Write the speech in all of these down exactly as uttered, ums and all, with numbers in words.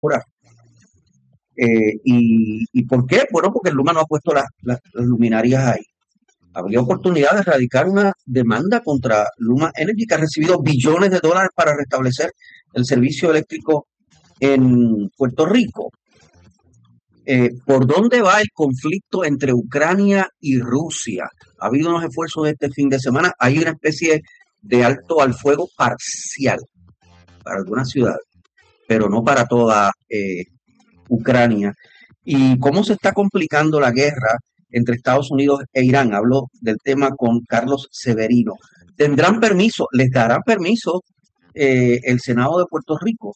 Eh, y, ¿Y por qué? Bueno, porque Luma no ha puesto las, las, las luminarias ahí. Habría oportunidad de erradicar una demanda contra Luma Energy, que ha recibido billones de dólares para restablecer el servicio eléctrico en Puerto Rico. Eh, ¿Por dónde va el conflicto entre Ucrania y Rusia? Ha habido unos esfuerzos este fin de semana. Hay una especie de alto al fuego parcial para algunas ciudades, pero no para toda eh, Ucrania. ¿Y cómo se está complicando la guerra entre Estados Unidos e Irán? Hablo del tema con Carlos Severino. ¿Tendrán permiso? ¿Les darán permiso eh, el Senado de Puerto Rico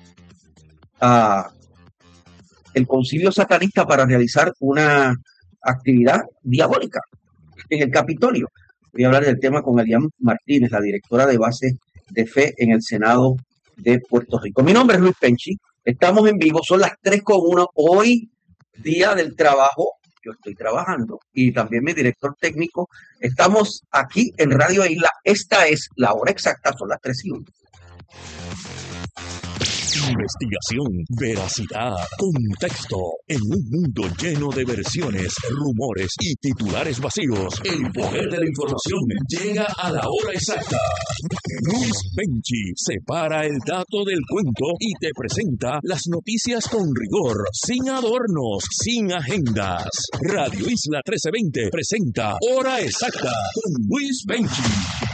a el concilio satanista para realizar una actividad diabólica en el Capitolio? Voy a hablar del tema con Elian Martínez, la directora de base de fe en el Senado de Puerto Rico. Mi nombre es Luis Penchi, estamos en vivo, son las tres con uno, hoy día del trabajo, yo estoy trabajando y también mi director técnico, estamos aquí en Radio Isla, esta es la hora exacta, son las tres y uno. Investigación, veracidad, contexto. En un mundo lleno de versiones, rumores y titulares vacíos, el poder de la información llega a la hora exacta. Luis Penchi separa el dato del cuento y te presenta las noticias con rigor, sin adornos, sin agendas. Radio Isla trece veinte presenta Hora Exacta con Luis Penchi.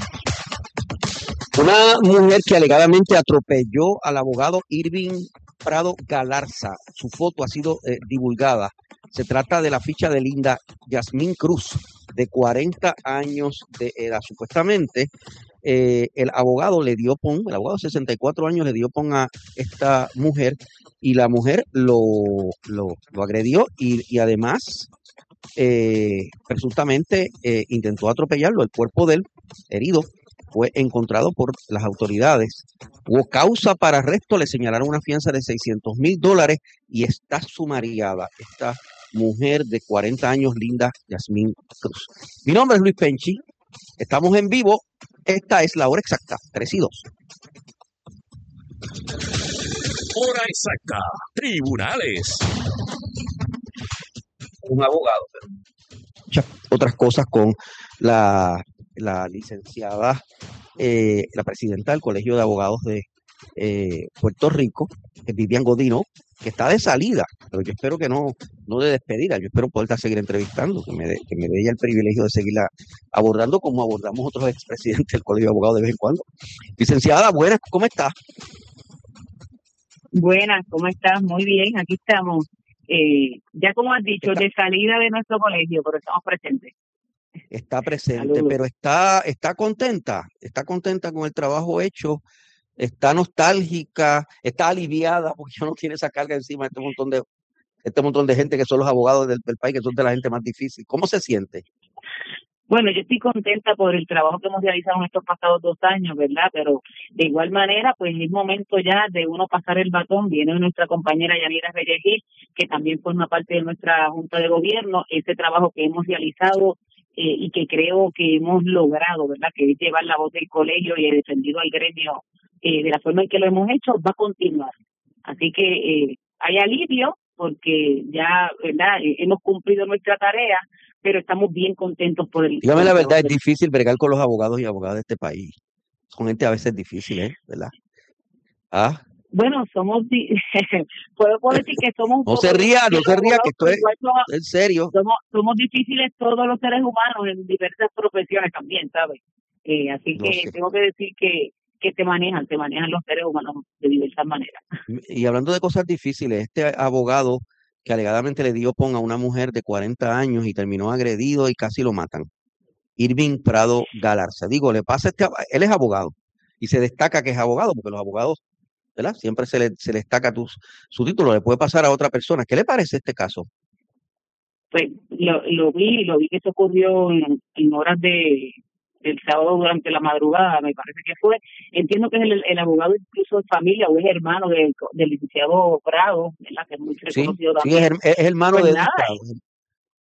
Una mujer que alegadamente atropelló al abogado Irving Prado Galarza. Su foto ha sido eh, divulgada. Se trata de la ficha de Linda Yasmín Cruz, de cuarenta años de edad. Supuestamente, eh, el abogado le dio pon, el abogado de sesenta y cuatro años le dio pon a esta mujer y la mujer lo, lo, lo agredió y, y además eh, presuntamente eh, intentó atropellarlo. El cuerpo de él, herido, fue encontrado por las autoridades. Hubo causa para arresto, le señalaron una fianza de seiscientos mil dólares y está sumariada esta mujer de cuarenta años, Linda Yasmín Cruz. Mi nombre es Luis Penchi, estamos en vivo, esta es la hora exacta, tres y dos. Hora exacta, tribunales. Un abogado, pero muchas otras cosas con la la licenciada, eh, la presidenta del Colegio de Abogados de eh, Puerto Rico, Vivian Godino, que está de salida, pero yo espero que no, no de despedida, yo espero poderla seguir entrevistando, que me dé que me dé ella el privilegio de seguirla abordando como abordamos otros expresidentes del Colegio de Abogados de vez en cuando. Licenciada, buenas, ¿cómo está? Buenas, ¿cómo estás? Muy bien, aquí estamos. Eh, ya como has dicho, de salida de nuestro colegio, pero estamos presentes. Está presente, Saludos. Pero está, está contenta, está contenta con el trabajo hecho, está nostálgica, está aliviada porque ya no tiene esa carga encima de este montón de, este montón de gente que son los abogados del, del país, que son de la gente más difícil. ¿Cómo se siente? Bueno, yo estoy contenta por el trabajo que hemos realizado en estos pasados dos años, ¿verdad? Pero de igual manera, pues es momento ya de uno pasar el batón. Viene nuestra compañera Yanira Reyes Gil, que también forma parte de nuestra Junta de Gobierno. Ese trabajo que hemos realizado eh, y que creo que hemos logrado, ¿verdad? Que es llevar la voz del colegio y he defendido al gremio eh, de la forma en que lo hemos hecho, va a continuar. Así que eh, hay alivio porque ya, ¿verdad? Eh, hemos cumplido nuestra tarea, pero estamos bien contentos por el... Dígame la verdad, es difícil bregar con los abogados y abogadas de este país. Son gente a veces difícil, ¿eh? ¿Verdad? ¿Ah? Bueno, somos... puedo, puedo decir que somos... no se ría, no se ría, que esto es en serio. Somos, somos difíciles todos los seres humanos en diversas profesiones también, ¿sabes? Eh, así que no sé. Tengo que decir que, que te manejan, te manejan los seres humanos de diversas maneras. Y hablando de cosas difíciles, este abogado que alegadamente le dio pon a una mujer de cuarenta años y terminó agredido y casi lo matan. Irving Prado Galarza. Digo, le pasa este, él es abogado y se destaca que es abogado, porque los abogados, ¿verdad? Siempre se le, se le destaca tu, su título, le puede pasar a otra persona. ¿Qué le parece este caso? Pues lo, lo vi, lo vi que eso ocurrió en, en horas de el sábado durante la madrugada, me parece que fue. Entiendo que es el, el abogado incluso de familia o es hermano del, del licenciado Prado, ¿verdad? Que es muy reconocido sí, también. Sí, es, es hermano pues de nada, Prado.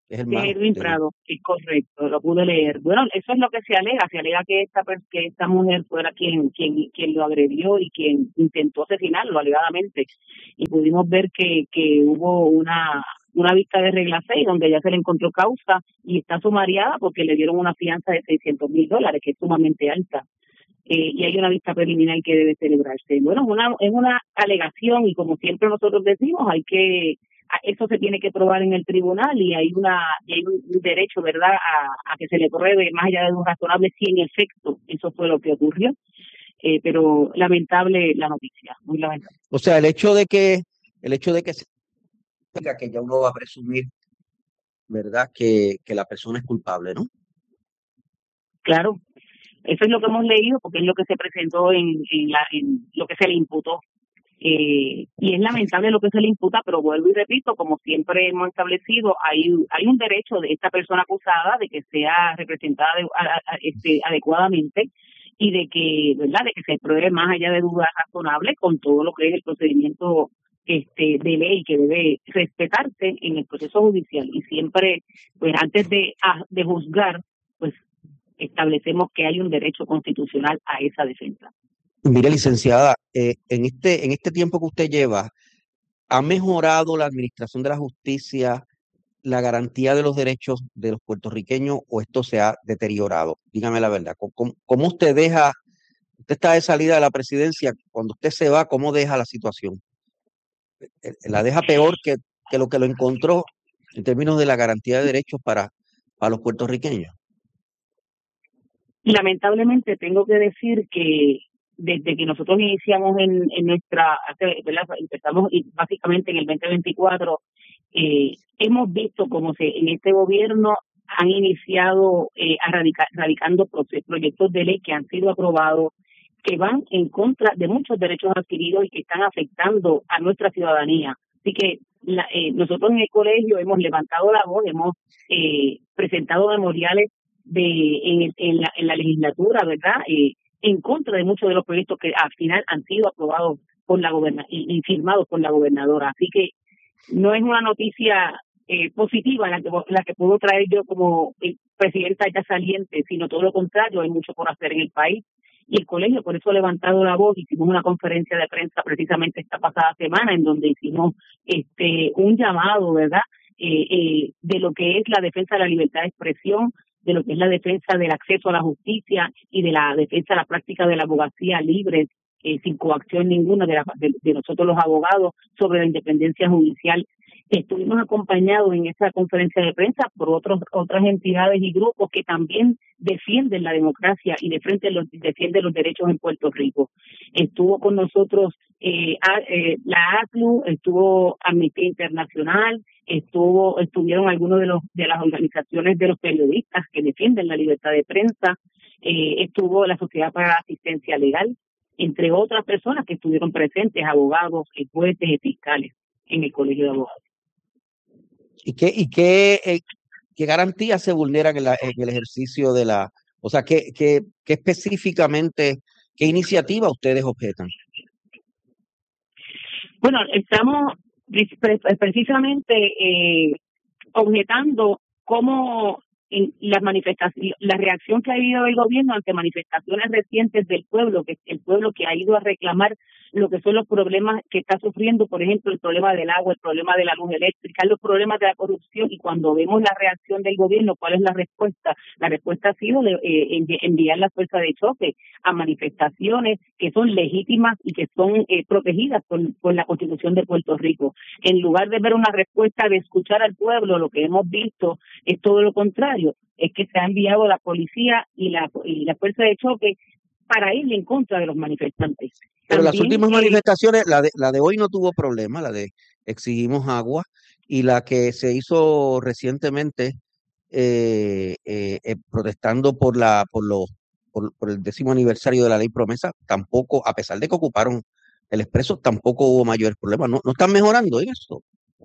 Es de hermano. Edwin Sí. Prado, es correcto, lo pude leer. Bueno, eso es lo que se alega, se alega que esta per- que esta mujer fuera quien quien quien lo agredió y quien intentó asesinarlo alegadamente. Y pudimos ver que que hubo una una vista de regla seis donde ya se le encontró causa y está sumariada porque le dieron una fianza de seiscientos mil dólares, que es sumamente alta. Eh, y hay una vista preliminar que debe celebrarse. Bueno, es una, es una alegación y como siempre nosotros decimos, hay que a- eso se tiene que probar en el tribunal y hay una y hay un derecho, ¿verdad?, a, a que se le pruebe más allá de un razonable si en efecto eso fue lo que ocurrió. Eh, pero lamentable la noticia, muy lamentable. O sea, el hecho de que, el hecho de que se diga que ya uno va a presumir, ¿verdad? Que, que la persona es culpable, ¿no? Claro, eso es lo que hemos leído porque es lo que se presentó en, en, la, en lo que se le imputó. Eh, y es lamentable lo que se le imputa, pero vuelvo y repito, como siempre hemos establecido, hay, hay un derecho de esta persona acusada de que sea representada de- a- a- este, adecuadamente y de que, ¿verdad?, de que se pruebe más allá de dudas razonables con todo lo que es el procedimiento este de ley que debe respetarse en el proceso judicial. Y siempre, pues antes de, a- de juzgar, pues establecemos que hay un derecho constitucional a esa defensa. Mire, licenciada, eh, en este, en este tiempo que usted lleva, ¿ha mejorado la administración de la justicia, la garantía de los derechos de los puertorriqueños o esto se ha deteriorado? Dígame la verdad. ¿Cómo, cómo- cómo usted deja, usted está de salida de la presidencia, cuando usted se va, cómo deja la situación? Eh, ¿La deja peor que, que lo que lo encontró en términos de la garantía de derechos para, para los puertorriqueños? Lamentablemente tengo que decir que desde que nosotros iniciamos en, en nuestra, hace- ¿verdad?, empezamos y básicamente en el veinte veinticuatro, eh, hemos visto cómo se en este gobierno han iniciado eh, a radica- radicando proce- proyectos de ley que han sido aprobados, que van en contra de muchos derechos adquiridos y que están afectando a nuestra ciudadanía. Así que la- eh, nosotros en el colegio hemos levantado la voz, hemos eh, presentado memoriales de en, el- en, la, en la legislatura, ¿verdad?, Eh, en contra de muchos de los proyectos que al final han sido aprobados por la goberna y, y firmados por la gobernadora. Así que no es una noticia eh, positiva la que la que puedo traer yo como eh, presidenta ya saliente, sino todo lo contrario, hay mucho por hacer en el país. Y el colegio por eso ha levantado la voz, hicimos una conferencia de prensa precisamente esta pasada semana en donde hicimos este un llamado, ¿verdad?, eh, eh, de lo que es la defensa de la libertad de expresión, de lo que es la defensa del acceso a la justicia y de la defensa de la práctica de la abogacía libre, eh, sin coacción ninguna de, la, de, de nosotros los abogados, sobre la independencia judicial. Estuvimos acompañados en esa conferencia de prensa por otros otras entidades y grupos que también defienden la democracia y defienden los, defienden los derechos en Puerto Rico. Estuvo con nosotros eh, a, eh, la A C L U, estuvo Amnistía Internacional, estuvo estuvieron algunos de los de las organizaciones de los periodistas que defienden la libertad de prensa, eh, estuvo la Sociedad para la Asistencia Legal, entre otras personas que estuvieron presentes, abogados, jueces y fiscales en el Colegio de Abogados. ¿Y qué, y qué, eh, qué garantías se vulneran en, la- en el ejercicio de la, o sea, qué, qué, qué específicamente, qué iniciativa ustedes objetan? Bueno, estamos pre- pre- precisamente eh, objetando cómo en las manifestaciones, la reacción que ha habido del gobierno ante manifestaciones recientes del pueblo, que el pueblo que ha ido a reclamar lo que son los problemas que está sufriendo, por ejemplo, el problema del agua, el problema de la luz eléctrica, los problemas de la corrupción, y cuando vemos la reacción del gobierno, ¿cuál es la respuesta? La respuesta ha sido de, eh, envi- enviar la fuerza de choque a manifestaciones que son legítimas y que son eh, protegidas por, por la Constitución de Puerto Rico. En lugar de ver una respuesta de escuchar al pueblo, lo que hemos visto es todo lo contrario, es que se ha enviado la policía y la, y la fuerza de choque para ir en contra de los manifestantes. Pero las También, últimas eh, manifestaciones, la de, la de hoy no tuvo problema, la de exigimos agua, y la que se hizo recientemente eh, eh, eh, protestando por la, por los, por, por el décimo aniversario de la ley promesa, tampoco, a pesar de que ocuparon el expreso, tampoco hubo mayores problemas. No, no están mejorando en eso.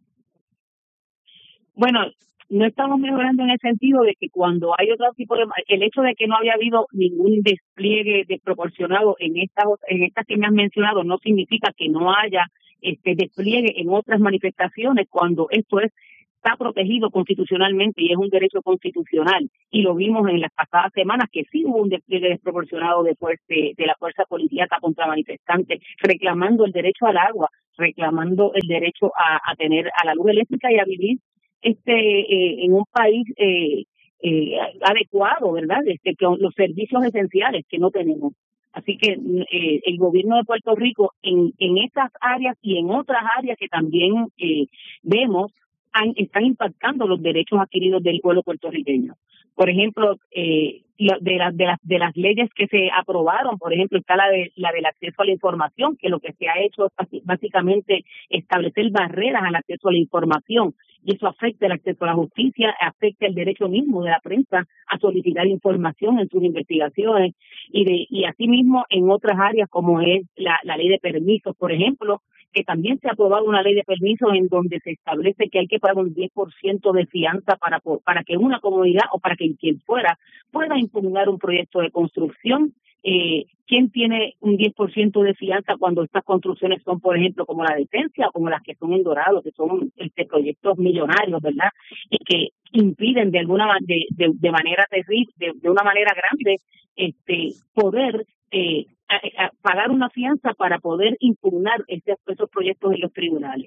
bueno, no estamos mejorando en el sentido de que cuando hay otro tipo de, el hecho de que no había habido ningún despliegue desproporcionado en estas en estas que me has mencionado no significa que no haya este despliegue en otras manifestaciones cuando esto es está protegido constitucionalmente y es un derecho constitucional, y lo vimos en las pasadas semanas que sí hubo un despliegue desproporcionado de, fuerte, de la fuerza policíaca contra manifestantes, reclamando el derecho al agua, reclamando el derecho a, a tener a la luz eléctrica y a vivir este eh, en un país eh, eh, adecuado, ¿verdad? Este, con los servicios esenciales que no tenemos. Así que eh, el gobierno de Puerto Rico en, en estas áreas y en otras áreas que también eh, vemos han, están impactando los derechos adquiridos del pueblo puertorriqueño. Por ejemplo, eh, de, la, de, las, de las leyes que se aprobaron, por ejemplo, está la, de, la del acceso a la información, que lo que se ha hecho es básicamente establecer barreras al acceso a la información, y eso afecta el acceso a la justicia, afecta el derecho mismo de la prensa a solicitar información en sus investigaciones, y de y asimismo en otras áreas como es la, la ley de permisos, por ejemplo, que también se ha aprobado una ley de permisos en donde se establece que hay que pagar un diez por ciento de fianza para para que una comunidad o para que quien fuera pueda impugnar un proyecto de construcción. Eh, ¿Quién tiene un diez por ciento de fianza cuando estas construcciones son, por ejemplo, como la Desencia o como las que son en Dorado, que son este proyectos millonarios, ¿verdad? Y que impiden de alguna de, de, de manera terrible, de, de una manera grande, este poder eh, a, a pagar una fianza para poder impugnar este, esos proyectos en los tribunales.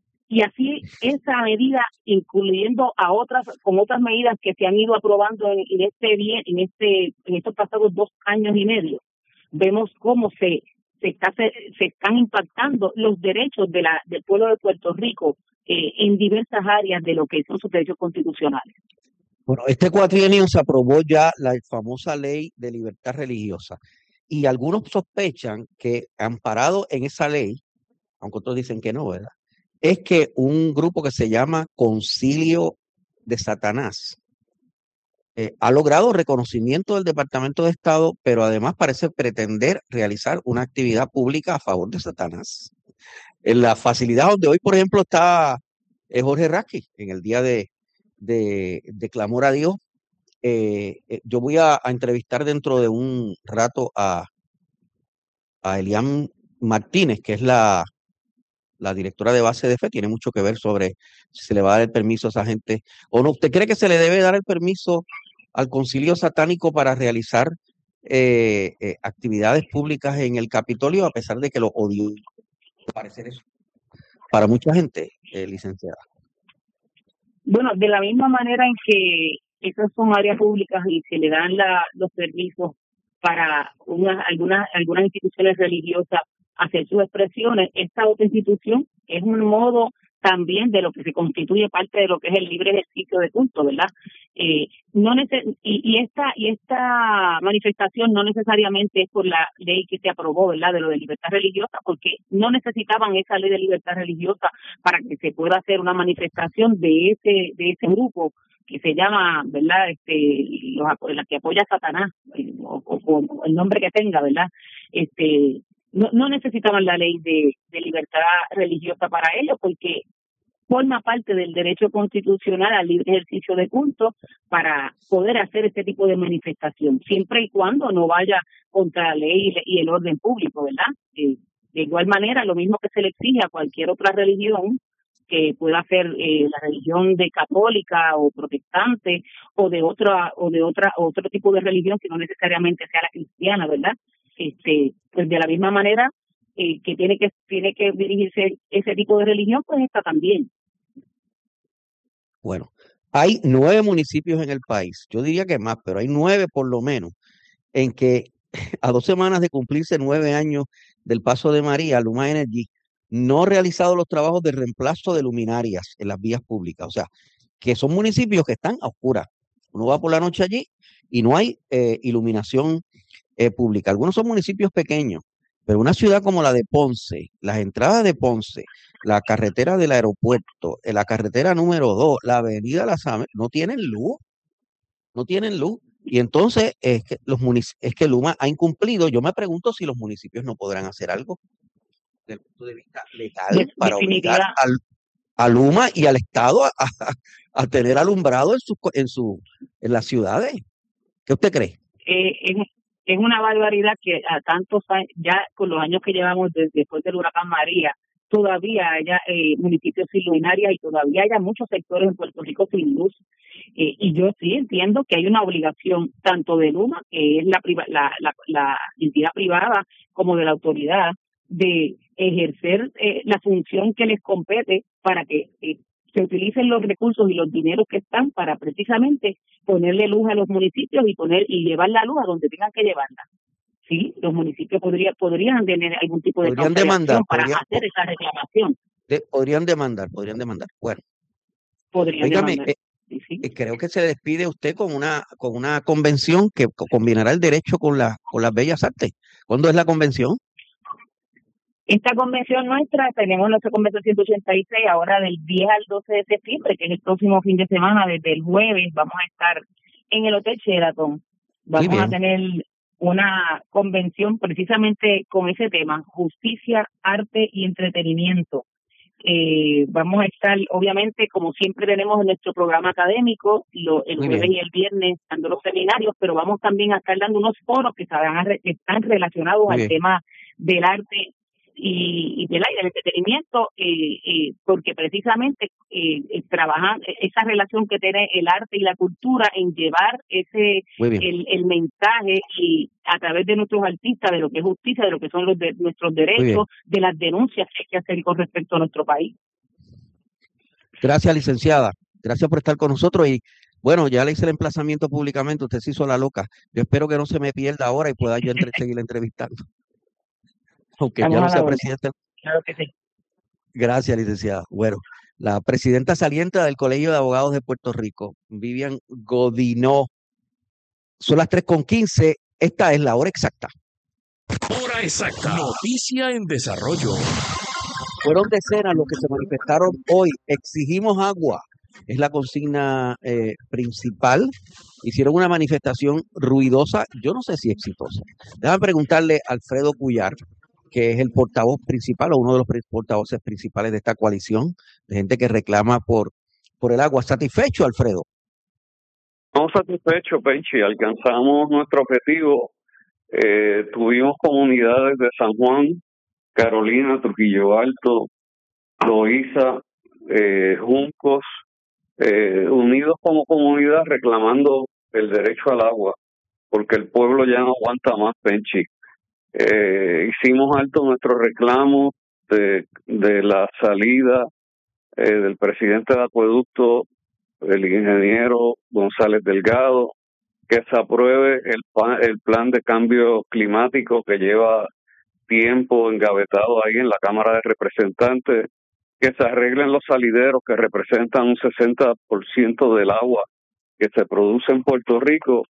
Y así esa medida, incluyendo a otras, con otras medidas que se han ido aprobando en, en este bien, en este, en estos pasados dos años y medio, vemos cómo se se, está, se, se están impactando los derechos de la del pueblo de Puerto Rico eh, en diversas áreas de lo que son sus derechos constitucionales. Bueno, este cuatrienio se aprobó ya la famosa ley de libertad religiosa, y algunos sospechan que amparado en esa ley, aunque otros dicen que no, ¿verdad?, es que un grupo que se llama Concilio de Satanás eh, ha logrado reconocimiento del Departamento de Estado, pero además parece pretender realizar una actividad pública a favor de Satanás. En la facilidad donde hoy, por ejemplo, está eh, Jorge Rasky, en el día de, de, de clamor a Dios, eh, eh, yo voy a, a entrevistar dentro de un rato a, a Elian Martínez, que es la la directora de base de fe, tiene mucho que ver sobre si se le va a dar el permiso a esa gente o no. ¿Usted cree que se le debe dar el permiso al concilio satánico para realizar eh, eh, actividades públicas en el Capitolio, a pesar de que lo odio parecer eso para mucha gente, eh, licenciada? Bueno, de la misma manera en que esas son áreas públicas y se le dan la, los permisos para unas algunas algunas instituciones religiosas hacer sus expresiones, esta otra institución es un modo también de lo que se constituye parte de lo que es el libre ejercicio de culto, ¿verdad? Eh, no neces y, y esta y esta manifestación no necesariamente es por la ley que se aprobó, ¿verdad?, de lo de libertad religiosa, porque no necesitaban esa ley de libertad religiosa para que se pueda hacer una manifestación de ese de ese grupo que se llama, ¿verdad?, este los la que apoya a Satanás, o, o, o el nombre que tenga, ¿verdad? Este No, no necesitaban la ley de, de libertad religiosa para ello, porque forma parte del derecho constitucional al libre ejercicio de culto para poder hacer este tipo de manifestación, siempre y cuando no vaya contra la ley y el orden público, ¿verdad? Eh, de igual manera, lo mismo que se le exige a cualquier otra religión, que pueda ser eh, la religión de católica o protestante o de otra o de otra otro tipo de religión que no necesariamente sea la cristiana, ¿verdad? Este, pues de la misma manera eh, que tiene que tiene que dirigirse ese tipo de religión, pues esta también. Bueno, hay nueve municipios en el país, yo diría que más, pero hay nueve por lo menos, en que a dos semanas de cumplirse nueve años del paso de María, Luma Energy no ha realizado los trabajos de reemplazo de luminarias en las vías públicas, o sea, que son municipios que están a oscuras. Uno va por la noche allí y no hay eh, iluminación Eh, pública. Algunos son municipios pequeños, pero una ciudad como la de Ponce, las entradas de Ponce, la carretera del aeropuerto, eh, la carretera número dos, la avenida Las Américas, no tienen luz, no tienen luz. Y entonces es que los es que Luma ha incumplido. Yo me pregunto si los municipios no podrán hacer algo desde el punto de vista legal De, para obligar al, a Luma y al Estado a, a, a tener alumbrado en, su, en, su, en las ciudades. ¿Qué usted cree? Eh, es, es una barbaridad que a tantos años, ya con los años que llevamos desde, después del huracán María, todavía haya eh, municipios sin luminarias y todavía haya muchos sectores en Puerto Rico sin luz. Eh, y yo sí entiendo que hay una obligación tanto de Luma, que es la, priva la, la, la entidad privada, como de la autoridad, de ejercer eh, la función que les compete para que eh, se utilicen los recursos y los dineros que están para precisamente ponerle luz a los municipios y poner y llevar la luz a donde tengan que llevarla. Sí, los municipios podría, podrían tener algún tipo de podrían demandar para podrían, hacer esa reclamación. de, podrían demandar podrían demandar bueno, podrían óigame, demandar. eh, Sí, sí. eh, creo que se despide usted con una con una convención que co- combinará el derecho con la con las bellas artes. ¿Cuándo es la convención? Esta convención nuestra, tenemos nuestra convención ciento ochenta y seis ahora del diez al doce de septiembre, que es el próximo fin de semana, desde el jueves vamos a estar en el Hotel Sheraton. Vamos a tener una convención precisamente con ese tema, justicia, arte y entretenimiento. Eh, vamos a estar, obviamente, como siempre tenemos en nuestro programa académico, lo, el Muy jueves bien. y el viernes dando los seminarios, pero vamos también a estar dando unos foros que, estarán, que están relacionados Muy al bien. tema del arte y, y del del entretenimiento, eh, eh, porque precisamente eh, eh, trabajan esa relación que tiene el arte y la cultura en llevar ese el, el mensaje y a través de nuestros artistas de lo que es justicia, de lo que son los de, nuestros derechos, de las denuncias que hay que hacer con respecto a nuestro país. Gracias, licenciada. Gracias por estar con nosotros y bueno, ya le hice el emplazamiento públicamente, usted se hizo la loca. Yo espero que no se me pierda ahora y pueda yo entre, seguir entrevistando. Aunque ya no sea presidente. Claro que sí. Gracias, licenciada. Bueno, la presidenta saliente del Colegio de Abogados de Puerto Rico, Vivian Godinó. Son las tres con quince. Esta es la hora exacta. Hora exacta. Noticia en desarrollo. Fueron decenas los que se manifestaron hoy. Exigimos agua. Es la consigna eh, principal. Hicieron una manifestación ruidosa, yo no sé si exitosa. Déjame preguntarle a Alfredo Cuyar, que es el portavoz principal o uno de los portavoces principales de esta coalición de gente que reclama por, por el agua. ¿Satisfecho, Alfredo? Estamos satisfechos, Penchi. Alcanzamos nuestro objetivo. Eh, tuvimos comunidades de San Juan, Carolina, Trujillo Alto, Loíza, eh, Juncos, eh, unidos como comunidad reclamando el derecho al agua, porque el pueblo ya no aguanta más, Penchi. Eh, hicimos alto nuestro reclamo de, de la salida eh, del presidente del acueducto, el ingeniero González Delgado, que se apruebe el, el plan de cambio climático que lleva tiempo engavetado ahí en la Cámara de Representantes, que se arreglen los salideros que representan un sesenta por ciento del agua que se produce en Puerto Rico,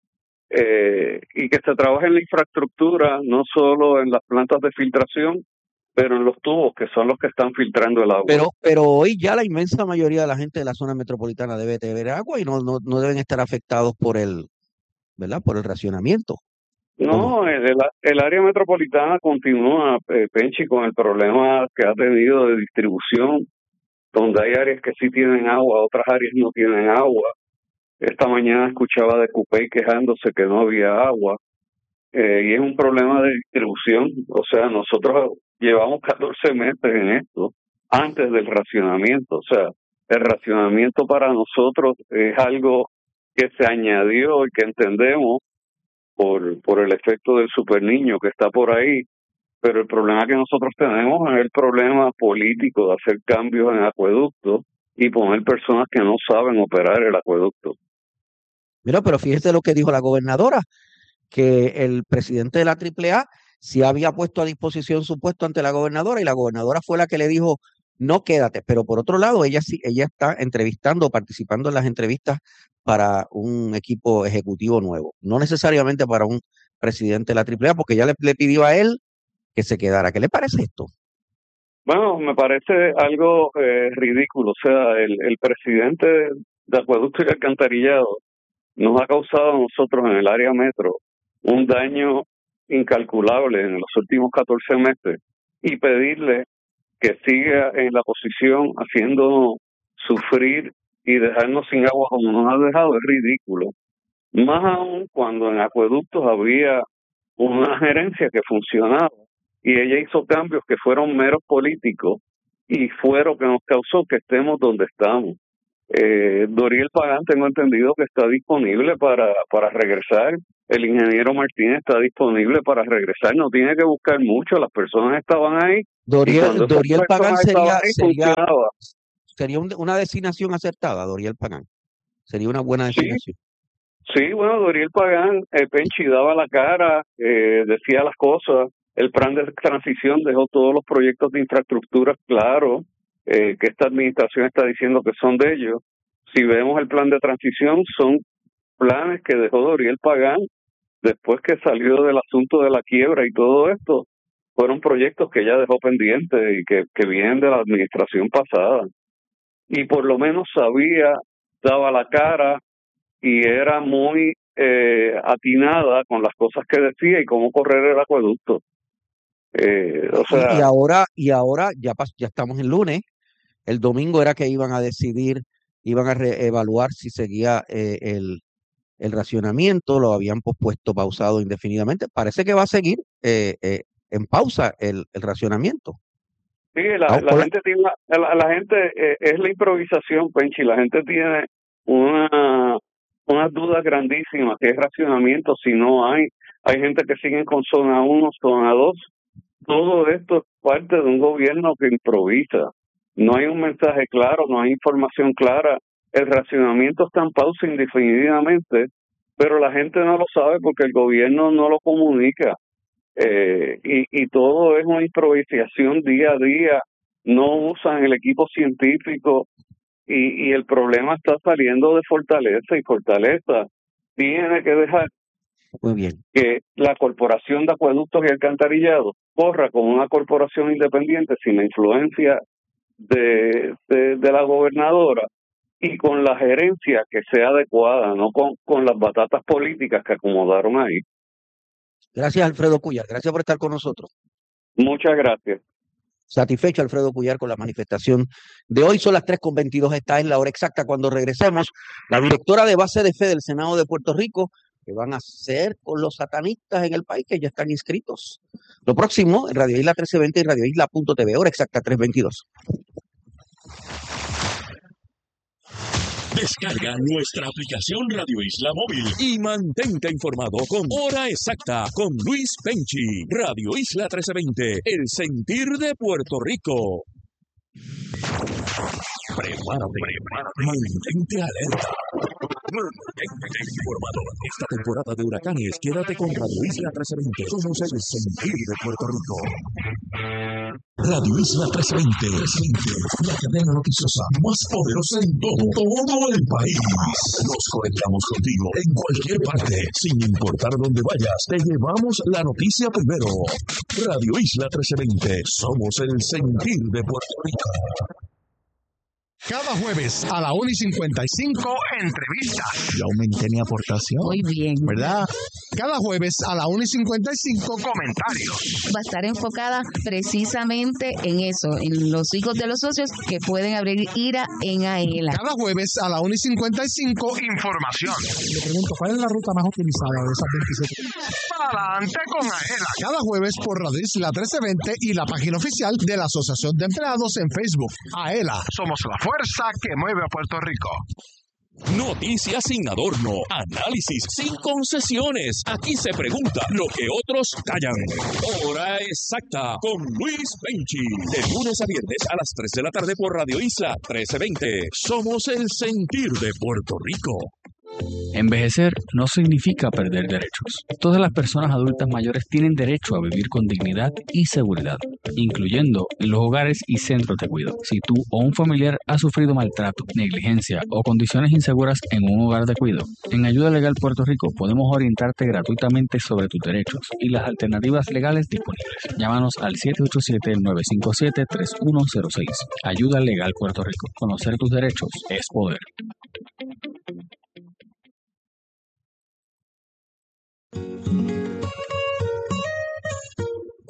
eh, y que se trabaje en la infraestructura, no solo en las plantas de filtración, pero en los tubos, que son los que están filtrando el agua. Pero pero hoy ya la inmensa mayoría de la gente de la zona metropolitana debe beber agua y no, no, no deben estar afectados por el, ¿verdad? Por el racionamiento. No, el, el área metropolitana continúa, eh, Penchi, con el problema que ha tenido de distribución, donde hay áreas que sí tienen agua, otras áreas no tienen agua. Esta mañana escuchaba de Cupey quejándose que no había agua, eh, y es un problema de distribución. O sea, nosotros llevamos catorce meses en esto, antes del racionamiento. O sea, el racionamiento para nosotros es algo que se añadió y que entendemos por por el efecto del superniño que está por ahí, pero el problema que nosotros tenemos es el problema político de hacer cambios en acueductos y poner personas que no saben operar el acueducto. Mira, pero fíjese lo que dijo la gobernadora, que el presidente de la triple A sí había puesto a disposición su puesto ante la gobernadora y la gobernadora fue la que le dijo, no quédate, pero por otro lado, ella sí, ella está entrevistando, participando en las entrevistas para un equipo ejecutivo nuevo, no necesariamente para un presidente de la triple A, porque ella le, le pidió a él que se quedara. ¿Qué le parece esto? Bueno, me parece algo eh, ridículo. O sea, el, el presidente de Acueducto y Alcantarillado nos ha causado a nosotros en el área metro un daño incalculable en los últimos catorce meses y pedirle que siga en la posición haciéndonos sufrir y dejarnos sin agua como nos ha dejado es ridículo. Más aún cuando en acueductos había una gerencia que funcionaba y ella hizo cambios que fueron meros políticos y fue lo que nos causó que estemos donde estamos. Eh, Doriel Pagán, tengo entendido que está disponible para, para regresar. El ingeniero Martínez está disponible para regresar. No tiene que buscar mucho. Las personas estaban ahí. Doriel, Doriel Pagán sería, ahí, sería, sería un, una designación acertada, Doriel Pagán. Sería una buena designación. Sí, sí bueno, Doriel Pagán, eh, Penchi daba la cara, eh, decía las cosas. El plan de transición dejó todos los proyectos de infraestructura claros. Eh, que esta administración está diciendo que son de ellos. Si vemos el plan de transición, son planes que dejó Doriel Pagán después que salió del asunto de la quiebra y todo esto. Fueron proyectos que ella dejó pendientes y que, que vienen de la administración pasada. Y por lo menos sabía, daba la cara y era muy eh, atinada con las cosas que decía y cómo correr el acueducto. Eh, o sea, y, y ahora, y ahora ya, ya estamos en lunes. El domingo era que iban a decidir, iban a reevaluar si seguía eh, el, el racionamiento, lo habían pospuesto, pausado indefinidamente. Parece que va a seguir eh, eh, en pausa el, el racionamiento. Sí, la, la gente tiene, la, la gente eh, es la improvisación, Penchi. La gente tiene una unas dudas grandísimas, que es racionamiento, si no hay. Hay gente que sigue con zona uno, zona dos. Todo esto es parte de un gobierno que improvisa. No hay un mensaje claro, no hay información clara. El racionamiento está en pausa indefinidamente, pero la gente no lo sabe porque el gobierno no lo comunica. Eh, y, y todo es una improvisación día a día. No usan el equipo científico y, y el problema está saliendo de Fortaleza, y Fortaleza tiene que dejar Muy bien. que la Corporación de Acueductos y Alcantarillados corra como una corporación independiente sin la influencia De, de, de la gobernadora y con la gerencia que sea adecuada, no con, con las batatas políticas que acomodaron ahí. Gracias, Alfredo Cuyar. Gracias por estar con nosotros. Muchas gracias. Satisfecho, Alfredo Cuyar, con la manifestación de hoy. Son las tres con veintidós. Esta es la hora exacta. Cuando regresemos, la directora de base de fe del Senado de Puerto Rico, que van a hacer con los satanistas en el país que ya están inscritos. Lo próximo en Radio Isla trece veinte y Radio Isla punto t v, hora exacta tres veintidós. Descarga nuestra aplicación Radio Isla Móvil y mantente informado con Hora Exacta con Luis Penchi. Radio Isla trece veinte, el sentir de Puerto Rico. Prepárate, prepárate, mantente alerta. Mantente informado. Esta temporada de huracanes, quédate con Radio Isla trece veinte. Somos el sentir de Puerto Rico. Radio Isla trece veinte, la cadena noticiosa más poderosa en todo, todo el país. Nos conectamos contigo en cualquier parte, sin importar dónde vayas. Te llevamos la noticia primero. Radio Isla trece veinte, somos el sentir de Puerto Rico. Cada jueves a la una y cincuenta y cinco, entrevistas. Ya aumenté mi aportación. Muy bien. ¿Verdad? Cada jueves a la una y cincuenta y cinco, comentarios. Va a estar enfocada precisamente en eso, en los hijos de los socios que pueden abrir IRA en AELA. Cada jueves a la una y cincuenta y cinco, información. Le pregunto, ¿cuál es la ruta más utilizada de esas veintisiete? Para adelante con AELA. Cada jueves por Radio Isla trece veinte y la página oficial de la Asociación de Empleados en Facebook. AELA, somos la fuerza que mueve a Puerto Rico. Noticias sin adorno, análisis sin concesiones. Aquí se pregunta lo que otros callan. Hora exacta con Luis Penchi. De lunes a viernes a las tres de la tarde por Radio Isla trece veinte. Somos el sentir de Puerto Rico. Envejecer no significa perder derechos. Todas las personas adultas mayores tienen derecho a vivir con dignidad y seguridad, incluyendo en los hogares y centros de cuidado. Si tú o un familiar ha sufrido maltrato, negligencia o condiciones inseguras en un hogar de cuidado, en Ayuda Legal Puerto Rico podemos orientarte gratuitamente sobre tus derechos y las alternativas legales disponibles. Llámanos al siete ocho siete, nueve cinco siete, tres uno cero seis. Ayuda Legal Puerto Rico. Conocer tus derechos es poder.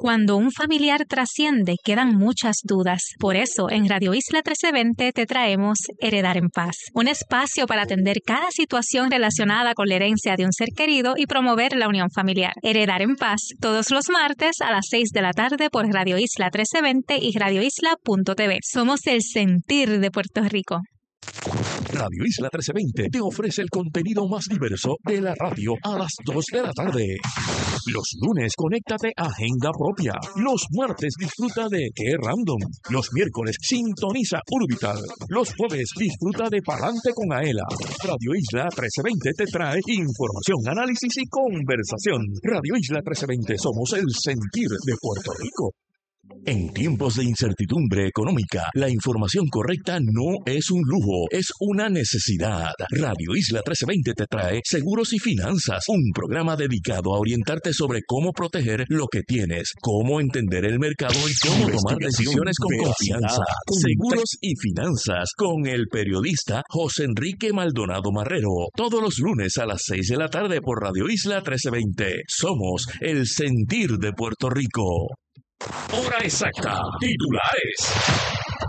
Cuando un familiar trasciende, quedan muchas dudas. Por eso, en Radio Isla trece veinte te traemos Heredar en Paz, un espacio para atender cada situación relacionada con la herencia de un ser querido y promover la unión familiar. Heredar en Paz, todos los martes a las seis de la tarde por Radio Isla trece veinte y radio isla punto t v. Somos el sentir de Puerto Rico. Radio Isla trece veinte te ofrece el contenido más diverso de la radio a las dos de la tarde. Los lunes, conéctate a Agenda Propia. Los martes, disfruta de Qué Random. Los miércoles, sintoniza Urbital. Los jueves, disfruta de Palante con Aela. Radio Isla trece veinte te trae información, análisis y conversación. Radio Isla trece veinte, somos el sentir de Puerto Rico. En tiempos de incertidumbre económica, la información correcta no es un lujo, es una necesidad. Radio Isla trece veinte te trae Seguros y Finanzas, un programa dedicado a orientarte sobre cómo proteger lo que tienes, cómo entender el mercado y cómo tomar decisiones con confianza. Seguros y Finanzas, con el periodista José Enrique Maldonado Marrero, todos los lunes a las seis de la tarde por Radio Isla trece veinte. Somos el sentir de Puerto Rico. Hora exacta. Titulares.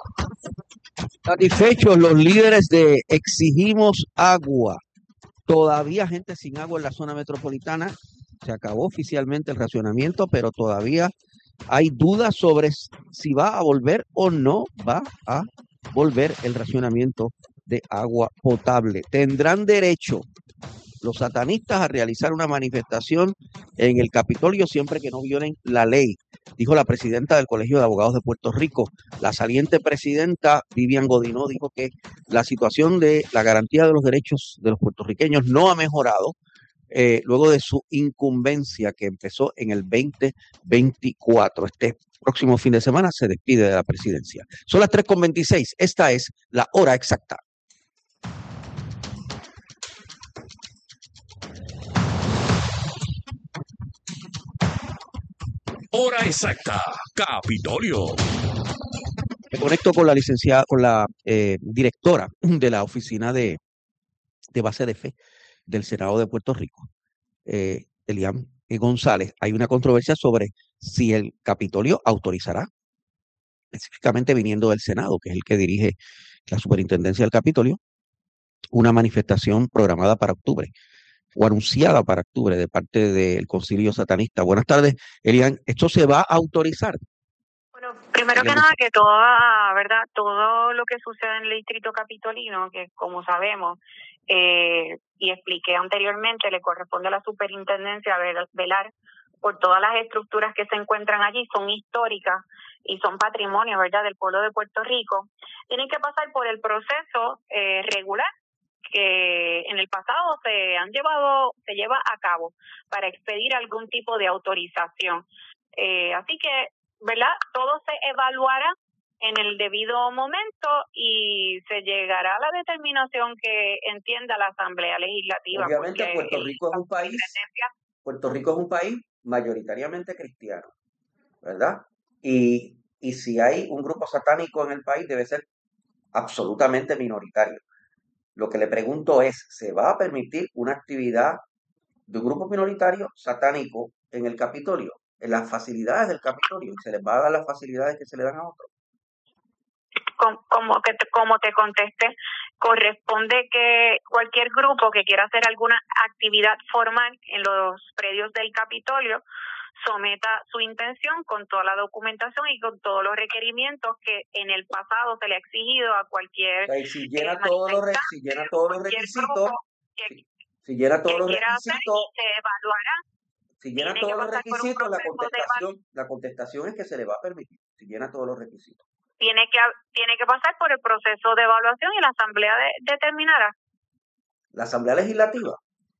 Satisfechos los líderes de Exigimos Agua. Todavía gente sin agua en la zona metropolitana. Se acabó oficialmente el racionamiento, pero todavía hay dudas sobre si va a volver o no va a volver el racionamiento de agua potable. Tendrán derecho los satanistas a realizar una manifestación en el Capitolio siempre que no violen la ley, dijo la presidenta del Colegio de Abogados de Puerto Rico. La saliente presidenta Vivian Godinó dijo que la situación de la garantía de los derechos de los puertorriqueños no ha mejorado eh, luego de su incumbencia que empezó en el veinte veinticuatro. Este próximo fin de semana se despide de la presidencia. Son las tres con veintiséis. Esta es la hora exacta. Hora exacta. Capitolio. Me conecto con la licenciada, con la eh, directora de la Oficina de, de Base de Fe del Senado de Puerto Rico, eh, Elian González. Hay una controversia sobre si el Capitolio autorizará, específicamente viniendo del Senado, que es el que dirige la superintendencia del Capitolio, una manifestación programada para octubre o anunciada para octubre de parte del Concilio Satanista. Buenas tardes, Elian. ¿Esto se va a autorizar? Bueno, primero que nada, que toda, ¿verdad? Todo lo que sucede en el distrito capitolino, que como sabemos, eh, y expliqué anteriormente, le corresponde a la superintendencia velar por todas las estructuras que se encuentran allí, son históricas y son patrimonio, ¿verdad?, del pueblo de Puerto Rico. Tienen que pasar por el proceso eh, regular que en el pasado se han llevado, se lleva a cabo para expedir algún tipo de autorización. Eh, así que, ¿verdad? Todo se evaluará en el debido momento y se llegará a la determinación que entienda la Asamblea Legislativa. Obviamente Puerto Rico es un país, Puerto Rico es un país mayoritariamente cristiano, ¿verdad? Y, y si hay un grupo satánico en el país debe ser absolutamente minoritario. Lo que le pregunto es, ¿se va a permitir una actividad de un grupo minoritario satánico en el Capitolio, en las facilidades del Capitolio? ¿Se les va a dar las facilidades que se le dan a otros? Como, que te, como te contesté, corresponde que cualquier grupo que quiera hacer alguna actividad formal en los predios del Capitolio someta su intención con toda la documentación y con todos los requerimientos que en el pasado se le ha exigido a cualquier... O sea, y si llena eh, todos los, re, si llena todos los requisitos, que, si, si llena todos los requisitos, se evaluará. Si llena todos los requisitos, la contestación, la contestación es que se le va a permitir, si llena todos los requisitos. Tiene que, tiene que pasar por el proceso de evaluación y la Asamblea de, determinará. ¿La Asamblea Legislativa?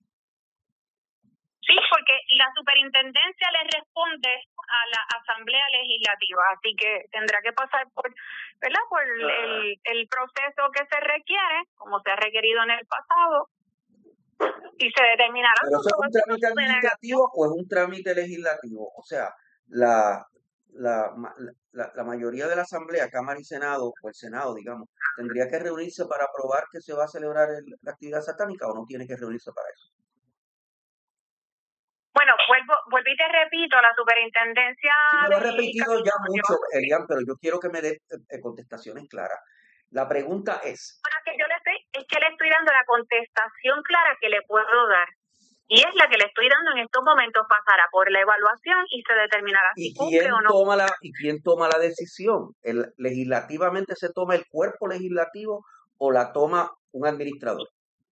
Sí, porque la superintendencia le responde a la Asamblea Legislativa, así que tendrá que pasar por, ¿verdad? Por el, el proceso que se requiere, como se ha requerido en el pasado, y se determinará. ¿Pero eso es un trámite administrativo o es un trámite legislativo? O sea, la, la, la, la mayoría de la Asamblea, Cámara y Senado, o el Senado, digamos, ¿tendría que reunirse para aprobar que se va a celebrar el, la actividad satánica o no tiene que reunirse para eso? Bueno, vuelvo, vuelvo y te repito, la superintendencia... Sí, me lo he repetido ya mucho, Elian, pero yo quiero que me dé eh, contestaciones claras. La pregunta es... Bueno, que yo le estoy, es que le estoy dando la contestación clara que le puedo dar. Y es la que le estoy dando en estos momentos. Pasará por la evaluación y se determinará si ¿Y cumple quién o no. toma la, ¿Y quién toma la decisión? ¿El, ¿Legislativamente se toma el cuerpo legislativo o la toma un administrador?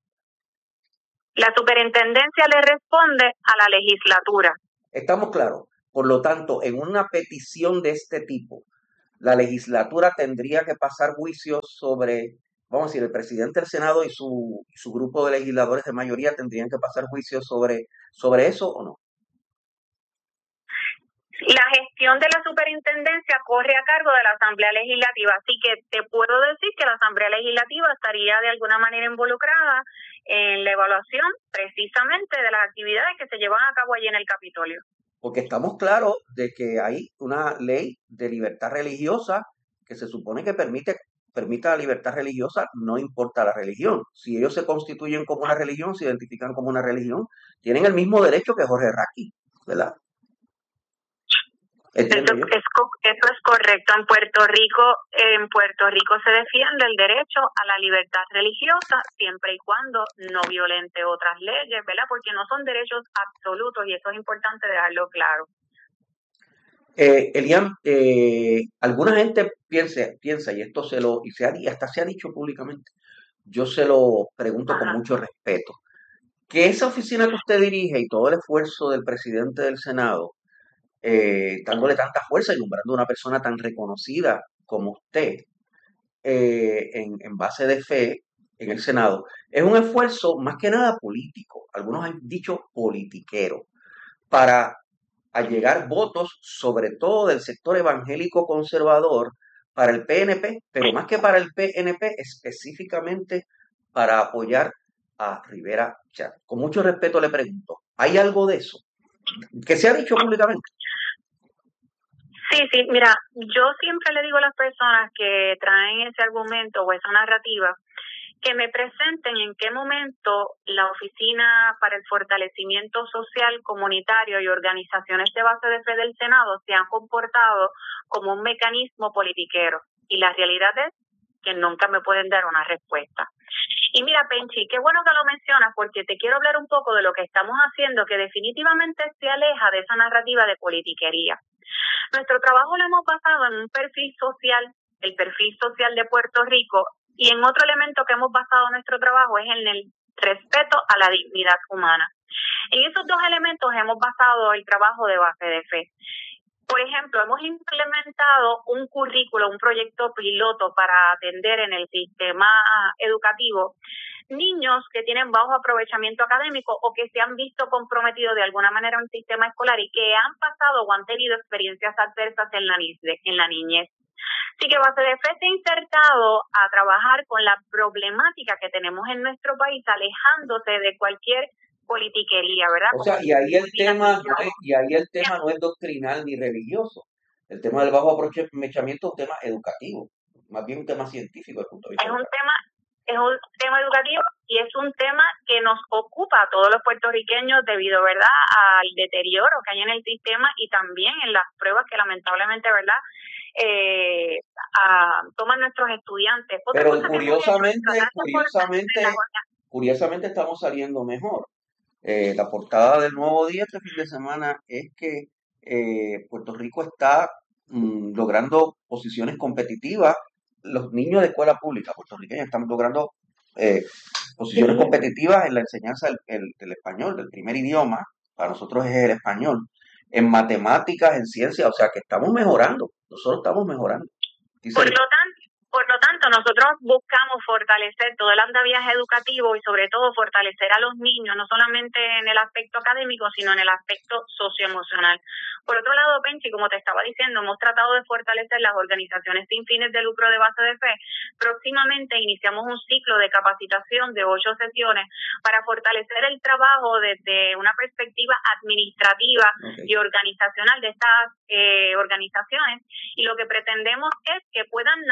La superintendencia le responde a la legislatura. Estamos claros. Por lo tanto, en una petición de este tipo, la legislatura tendría que pasar juicio sobre, vamos a decir, el presidente del Senado y su, su grupo de legisladores de mayoría tendrían que pasar juicio sobre, sobre eso o no. La gestión de la superintendencia corre a cargo de la Asamblea Legislativa, así que te puedo decir que la Asamblea Legislativa estaría de alguna manera involucrada en la evaluación precisamente de las actividades que se llevan a cabo allí en el Capitolio. Porque estamos claros de que hay una ley de libertad religiosa que se supone que permite permita la libertad religiosa, no importa la religión. Si ellos se constituyen como una religión, se identifican como una religión, tienen el mismo derecho que Jorge Raqui, ¿verdad? Eso, es, eso es correcto. En Puerto Rico, en Puerto Rico se defiende el derecho a la libertad religiosa siempre y cuando no violente otras leyes, ¿verdad? Porque no son derechos absolutos y eso es importante dejarlo claro. Eh, Elian, eh, alguna gente piensa, piensa y esto se lo y se ha, y hasta se ha dicho públicamente. Yo se lo pregunto Ajá. con mucho respeto. Que esa oficina que usted dirige y todo el esfuerzo del presidente del Senado Eh, dándole tanta fuerza y nombrando a una persona tan reconocida como usted eh, en, en base de fe en el Senado, es un esfuerzo más que nada político, algunos han dicho politiquero, para allegar votos, sobre todo del sector evangélico conservador, para el P N P, pero más que para el P N P, específicamente para apoyar a Rivera Chat. Con mucho respeto le pregunto, ¿hay algo de eso que se ha dicho públicamente? Sí, sí, mira, yo siempre le digo a las personas que traen ese argumento o esa narrativa que me presenten en qué momento la Oficina para el Fortalecimiento Social, Comunitario y Organizaciones de Base de Fe del Senado se han comportado como un mecanismo politiquero. Y la realidad es que nunca me pueden dar una respuesta. Y mira, Penchi, qué bueno que lo mencionas porque te quiero hablar un poco de lo que estamos haciendo que definitivamente se aleja de esa narrativa de politiquería. Nuestro trabajo lo hemos basado en un perfil social, el perfil social de Puerto Rico, y en otro elemento que hemos basado nuestro trabajo es en el respeto a la dignidad humana. En esos dos elementos hemos basado el trabajo de base de fe. Por ejemplo, hemos implementado un currículo, un proyecto piloto para atender en el sistema educativo niños que tienen bajo aprovechamiento académico o que se han visto comprometidos de alguna manera en el sistema escolar y que han pasado o han tenido experiencias adversas en la, en la niñez. Así que Base de Fe se ha insertado a trabajar con la problemática que tenemos en nuestro país, alejándose de cualquier politiquería, ¿verdad? O sea, y ahí el tema no es, y ahí el tema no es doctrinal ni religioso. El tema del bajo aprovechamiento es un tema educativo, más bien un tema científico desde el punto de vista. Es un tema Es un tema educativo y es un tema que nos ocupa a todos los puertorriqueños debido, ¿verdad?, al deterioro que hay en el sistema y también en las pruebas que lamentablemente, ¿verdad?, eh, a, toman nuestros estudiantes. Otra Pero curiosamente, curiosamente, curiosamente estamos saliendo mejor. Eh, la portada del Nuevo Día este fin de semana es que eh, Puerto Rico está mm, logrando posiciones competitivas. Los niños de escuela pública puertorriqueña están logrando eh, posiciones sí. competitivas en la enseñanza del, el, del español, del primer idioma, para nosotros es el español, en matemáticas, en ciencia, o sea que estamos mejorando, nosotros estamos mejorando. Dice, por lo tanto, por lo tanto, nosotros buscamos fortalecer todo el andamiaje educativo y sobre todo fortalecer a los niños, no solamente en el aspecto académico, sino en el aspecto socioemocional. Por otro lado, Penchi, como te estaba diciendo, hemos tratado de fortalecer las organizaciones sin fines de lucro de Base de Fe. Próximamente iniciamos un ciclo de capacitación de ocho sesiones para fortalecer el trabajo desde una perspectiva administrativa okay. y organizacional de estas eh, organizaciones. Y lo que pretendemos es que puedan nacer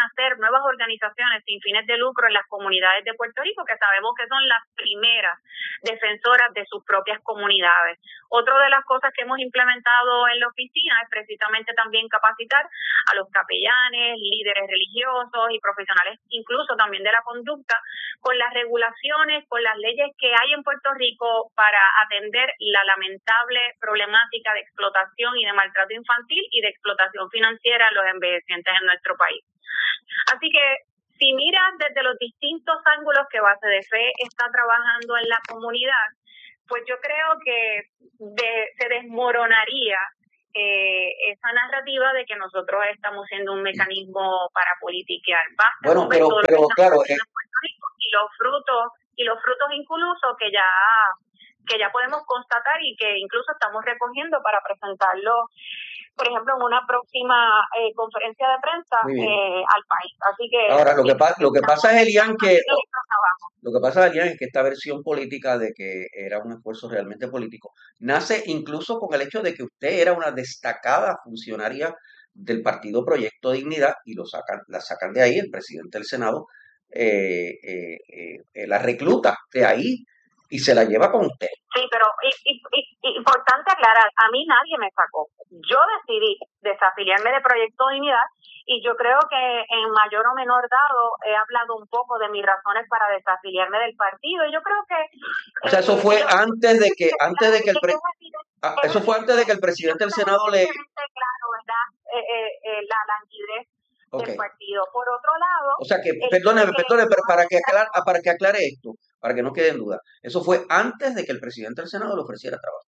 nuevas organizaciones sin fines de lucro en las comunidades de Puerto Rico, que sabemos que son las primeras defensoras de sus propias comunidades. Otra de las cosas que hemos implementado en la oficina es precisamente también capacitar a los capellanes, líderes religiosos y profesionales, incluso también de la conducta, con las regulaciones, con las leyes que hay en Puerto Rico para atender la lamentable problemática de explotación y de maltrato infantil y de explotación financiera en los envejecientes en nuestro país. Así que si miras desde los distintos ángulos que Base de Fe está trabajando en la comunidad, pues yo creo que de, se desmoronaría eh, esa narrativa de que nosotros estamos siendo un mecanismo para politiquear. Basta bueno, pero, pero claro, eh, y los frutos y los frutos incluso que ya que ya podemos constatar y que incluso estamos recogiendo para presentarlo, por ejemplo, en una próxima eh, conferencia de prensa eh, al país. Así que ahora lo que pasa lo que pasa es, Elian, que lo que pasa, Elian, es que esta versión política de que era un esfuerzo realmente político nace incluso con el hecho de que usted era una destacada funcionaria del partido Proyecto Dignidad y lo sacan la sacan de ahí, el presidente del Senado eh, eh, eh, la recluta de ahí y se la lleva con usted. Sí, pero y, y, y, importante aclarar, a mí nadie me sacó. Yo decidí desafiliarme de Proyecto Dignidad y yo creo que en mayor o menor dado he hablado un poco de mis razones para desafiliarme del partido y yo creo que... O sea, eso fue antes de que antes de que el pre... ah, eso fue antes de que el presidente del Senado le... Claro, ¿verdad? Eh, eh, eh, la languidez okay. del partido. Por otro lado... O sea que, perdóneme, perdóneme, pero para que, aclare, para que aclare esto, para que no quede en duda, eso fue antes de que el presidente del Senado le ofreciera trabajo.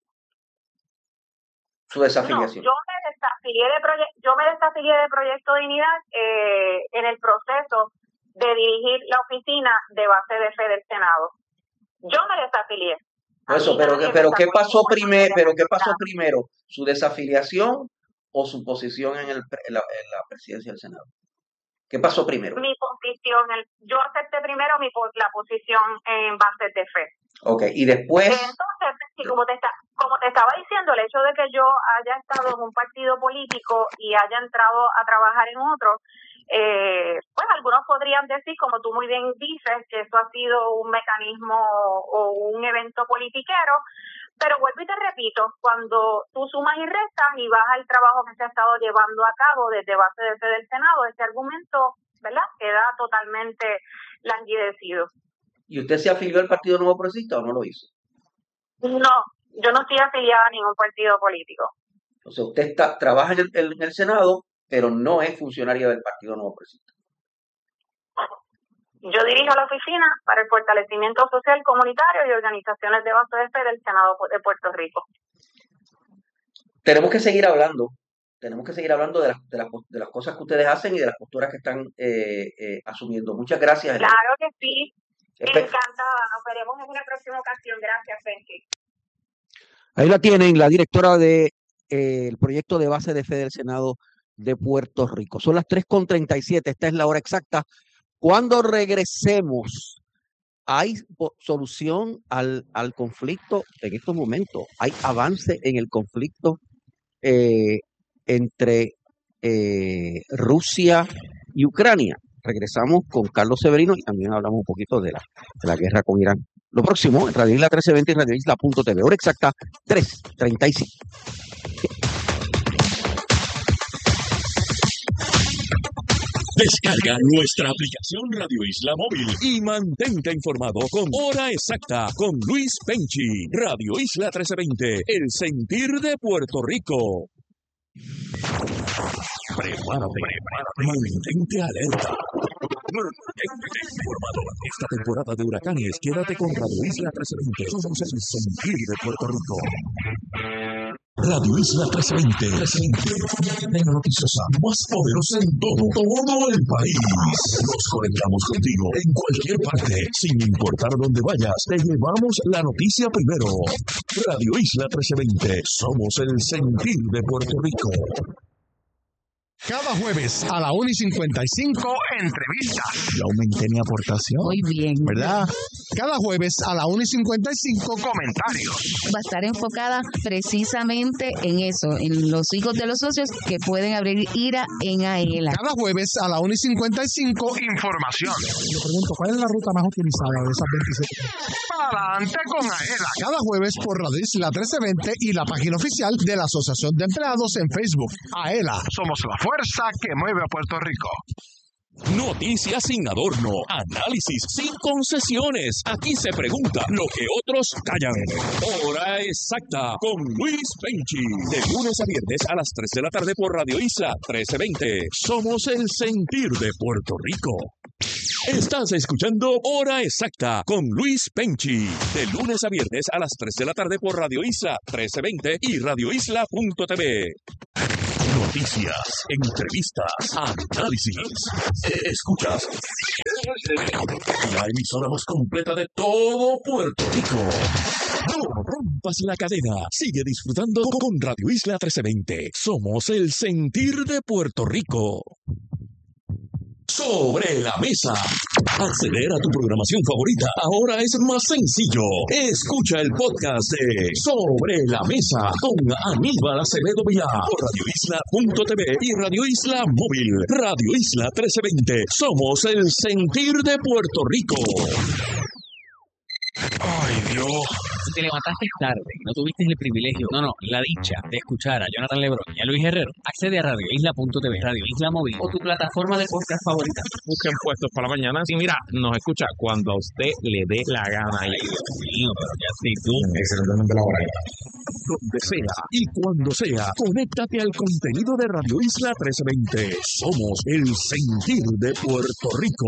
Su desafiliación. No, yo me desafilié de, proye yo me desafilié de Proyecto Dignidad eh, en el proceso de dirigir la oficina de Base de Fe del Senado. Yo me desafilié. Eso, pero, pero ¿qué pasó primero? Pero ¿qué pasó primero? ¿Su desafiliación o su posición en, el, en, la, en la presidencia del Senado? ¿Qué pasó primero? Mi posición, el, yo acepté primero mi la posición en Base de Fe. Ok, y después... Entonces, sí, como, te está, como te estaba diciendo, el hecho de que yo haya estado en un partido político y haya entrado a trabajar en otro, eh, pues algunos podrían decir, como tú muy bien dices, que eso ha sido un mecanismo o un evento politiquero, pero vuelvo y te repito, cuando tú sumas y restas y vas al trabajo que se ha estado llevando a cabo desde Base de Fe del Senado, ese argumento, ¿verdad?, queda totalmente languidecido. ¿Y usted se afilió al Partido Nuevo Progresista o no lo hizo? No, yo no estoy afiliada a ningún partido político. O sea, usted está, trabaja en el, en el Senado, pero no es funcionaria del Partido Nuevo Progresista. Yo dirijo la Oficina para el Fortalecimiento Social Comunitario y Organizaciones de Base de Fe del Senado de Puerto Rico. Tenemos que seguir hablando, tenemos que seguir hablando de las, de las, de las cosas que ustedes hacen y de las posturas que están eh, eh, asumiendo. Muchas gracias. Claro que sí. Encantada. Nos veremos en una próxima ocasión. Gracias, Benji. Ahí la tienen, la directora del de, eh, proyecto de Base de Fe del Senado de Puerto Rico. Son las tres con treinta y siete. Esta es la hora exacta. Cuando regresemos, ¿hay solución al, al conflicto en estos momentos? ¿Hay avance en el conflicto eh, entre eh, Rusia y Ucrania? Regresamos con Carlos Severino y también hablamos un poquito de la, de la guerra con Irán. Lo próximo en Radio Isla trece veinte y Radio Isla punto t v. Hora exacta, tres treinta y cinco. Descarga nuestra aplicación Radio Isla Móvil y mantente informado con Hora Exacta con Luis Penchi. Radio Isla trece veinte, el sentir de Puerto Rico. Prepárate, prepárate, mantente alerta. Mantente informado. Esta temporada de huracanes, quédate con Radio Isla trece veinte. Somos el sentir de Puerto Rico. Radio Isla trece veinte, la noticiosa más poderosa en todo, todo el país. Nos conectamos contigo en cualquier parte, sin importar dónde vayas. Te llevamos la noticia primero. Radio Isla trece veinte, somos el sentir de Puerto Rico. Cada jueves a la una y cincuenta y cinco, entrevistas. Yo aumenté mi aportación. Muy bien. ¿Verdad? Cada jueves a la una y cincuenta y cinco, comentarios. Va a estar enfocada precisamente en eso, en los hijos de los socios que pueden abrir IRA en AELA. Cada jueves a la una y cincuenta y cinco, información. Le pregunto, ¿cuál es la ruta más utilizada de esas veintisiete? Adelante con AELA. Cada jueves por Radio Isla trece veinte y la página oficial de la Asociación de Empleados en Facebook. AELA, somos la fuerza que mueve a Puerto Rico. Noticias sin adorno, análisis sin concesiones. Aquí se pregunta lo que otros callan. Hora exacta con Luis Penchi. De lunes a viernes a las tres de la tarde por Radio Isla trece veinte. Somos el sentir de Puerto Rico. Estás escuchando Hora Exacta con Luis Penchi. De lunes a viernes a las tres de la tarde por Radio Isla trece veinte y radio isla punto t v. Noticias, entrevistas, análisis. Escuchas la emisora más completa de todo Puerto Rico. No rompas la cadena. Sigue disfrutando con Radio Isla trece veinte. Somos el sentir de Puerto Rico. Sobre la mesa. Acceder a tu programación favorita ahora es más sencillo. Escucha el podcast de Sobre la Mesa con Aníbal Acevedo Vilá por radio isla punto t v y Radio Isla Móvil. Radio Isla trece veinte. Somos el sentir de Puerto Rico. Ay, Dios. Si te levantaste tarde y no tuviste el privilegio, no, no, la dicha de escuchar a Jonathan Lebrón y a Luis Herrero, accede a radio isla punto t v, Radio Isla Móvil o tu plataforma de podcast favorita. Busquen puestos para la mañana. Sí, mira, nos escucha cuando a usted le dé la gana. Ay, Dios mío, pero ya sí, tú. Excelentemente laboral. Donde sea y cuando sea, conéctate al contenido de Radio Isla trece veinte. Somos el sentir de Puerto Rico.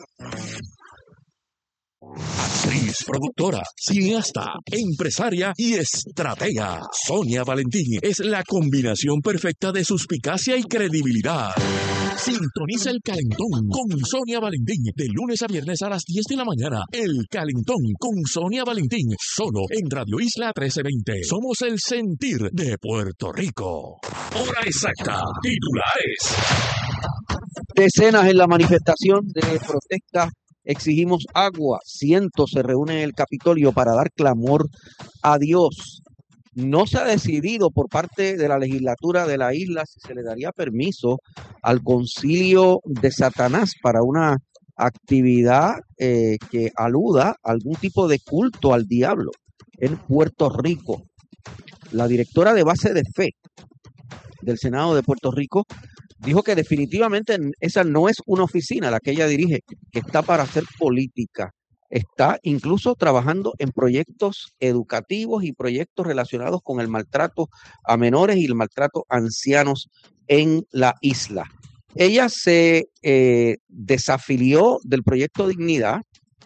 Actriz, productora, cineasta, empresaria y estratega. Sonia Valentín es la combinación perfecta de suspicacia y credibilidad. Sintoniza El Calentón con Sonia Valentín de lunes a viernes a las diez de la mañana. El Calentón con Sonia Valentín, solo en Radio Isla trece veinte. Somos el sentir de Puerto Rico. Hora exacta. Titulares. Decenas en la manifestación de protesta. Exigimos agua. Cientos se reúnen en el Capitolio para dar clamor a Dios. No se ha decidido por parte de la legislatura de la isla si se le daría permiso al concilio de Satanás para una actividad eh, que aluda a algún tipo de culto al diablo en Puerto Rico. La directora de base de fe del Senado de Puerto Rico dijo que definitivamente esa no es una oficina la que ella dirige, que está para hacer política. Está incluso trabajando en proyectos educativos y proyectos relacionados con el maltrato a menores y el maltrato a ancianos en la isla. Ella se eh, desafilió del proyecto Dignidad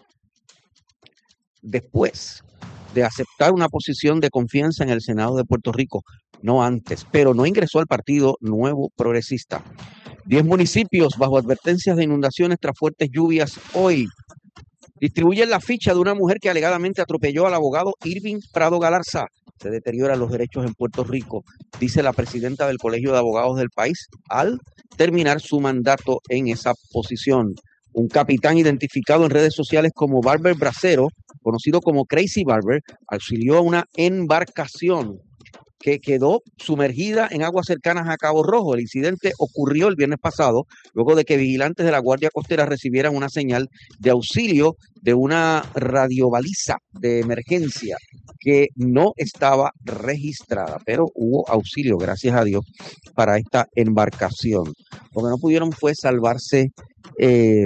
después de aceptar una posición de confianza en el Senado de Puerto Rico, no antes, pero no ingresó al Partido Nuevo Progresista. Diez municipios bajo advertencias de inundaciones tras fuertes lluvias hoy. Distribuyen la ficha de una mujer que alegadamente atropelló al abogado Irving Prado Galarza. Se deterioran los derechos en Puerto Rico, dice la presidenta del Colegio de Abogados del país, al terminar su mandato en esa posición. Un capitán identificado en redes sociales como Barber Bracero, conocido como Crazy Barber, auxilió a una embarcación que quedó sumergida en aguas cercanas a Cabo Rojo. El incidente ocurrió el viernes pasado, luego de que vigilantes de la Guardia Costera recibieran una señal de auxilio de una radiobaliza de emergencia que no estaba registrada, pero hubo auxilio, gracias a Dios, para esta embarcación. Lo que no pudieron fue salvarse eh,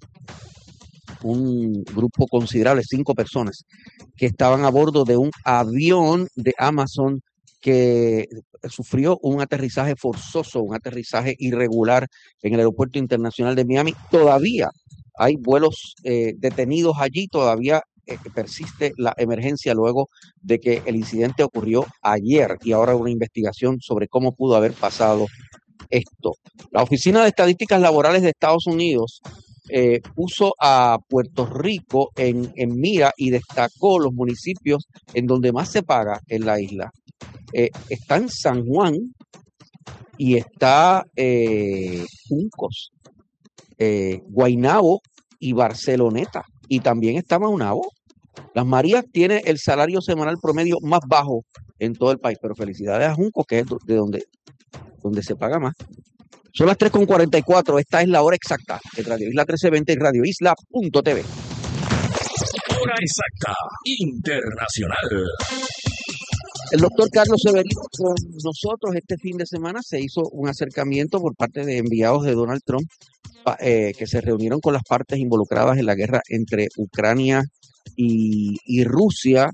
un grupo considerable, cinco personas, que estaban a bordo de un avión de Amazon que sufrió un aterrizaje forzoso, un aterrizaje irregular en el Aeropuerto Internacional de Miami. Todavía hay vuelos eh, detenidos allí, todavía eh, persiste la emergencia luego de que el incidente ocurrió ayer y ahora una investigación sobre cómo pudo haber pasado esto. La Oficina de Estadísticas Laborales de Estados Unidos eh, puso a Puerto Rico en, en mira y destacó los municipios en donde más se paga en la isla. Eh, está en San Juan y está eh, Juncos, eh, Guaynabo y Barceloneta, y también está Maunabo. Las Marías tiene el salario semanal promedio más bajo en todo el país, pero felicidades a Junco, que es de donde, donde se paga más. Son las tres con cuarenta y cuatro, esta es la hora exacta de Radio Isla trece veinte y Radio Isla punto t v. Hora exacta internacional. El doctor Carlos Severino con nosotros este fin de semana se hizo un acercamiento por parte de enviados de Donald Trump eh, que se reunieron con las partes involucradas en la guerra entre Ucrania y, y Rusia.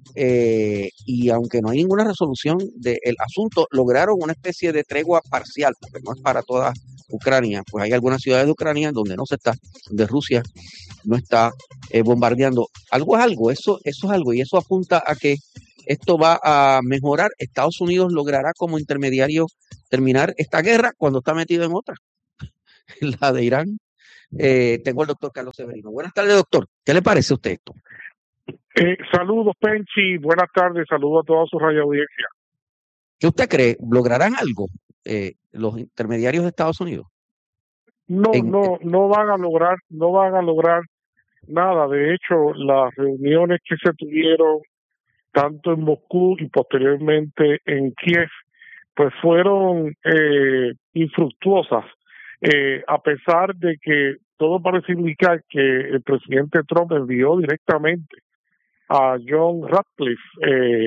Eh, y aunque no hay ninguna resolución del asunto, lograron una especie de tregua parcial, porque no es para toda Ucrania, pues hay algunas ciudades de Ucrania donde no se está, donde Rusia no está eh, bombardeando. Algo es algo, eso, eso es algo, y eso apunta a que esto va a mejorar. Estados Unidos logrará como intermediario terminar esta guerra cuando está metido en otra, la de Irán. Eh, tengo al doctor Carlos Severino. Buenas tardes, doctor. ¿Qué le parece a usted esto? Eh, saludos, Penchi. Buenas tardes. Saludos a toda su radio audiencia. ¿Qué usted cree? ¿Lograrán algo eh, los intermediarios de Estados Unidos? No, en, no, no van a lograr, no van a lograr nada. De hecho, las reuniones que se tuvieron tanto en Moscú y posteriormente en Kiev, pues fueron eh, infructuosas, eh, a pesar de que todo parece indicar que el presidente Trump envió directamente a John Ratcliffe eh,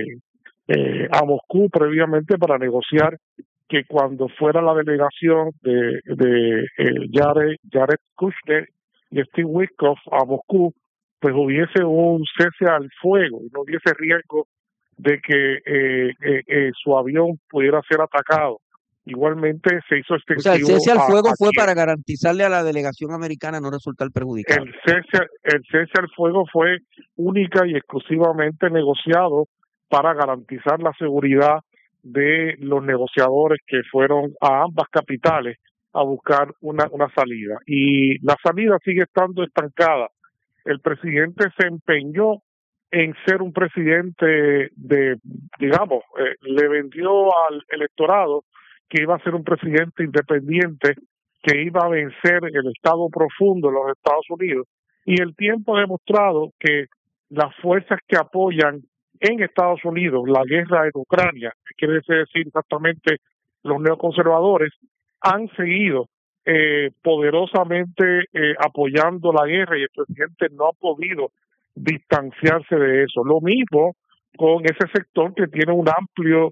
eh, a Moscú previamente para negociar que cuando fuera la delegación de, de eh, Jared, Jared Kushner y Steve Witkoff a Moscú, pues hubiese un cese al fuego y no hubiese riesgo de que eh, eh, eh, su avión pudiera ser atacado. Igualmente se hizo extensivo. O sea, el cese al fuego a, a fue Kiev. Para garantizarle a la delegación americana no resultar perjudicada. El cese, el cese al fuego fue única y exclusivamente negociado para garantizar la seguridad de los negociadores que fueron a ambas capitales a buscar una, una salida. Y la salida sigue estando estancada. El presidente se empeñó en ser un presidente de, digamos, eh, le vendió al electorado que iba a ser un presidente independiente, que iba a vencer el estado profundo de los Estados Unidos. Y el tiempo ha demostrado que las fuerzas que apoyan en Estados Unidos la guerra en Ucrania, que quiere decir exactamente los neoconservadores, han seguido eh, poderosamente eh, apoyando la guerra y el presidente no ha podido distanciarse de eso. Lo mismo con ese sector que tiene un amplio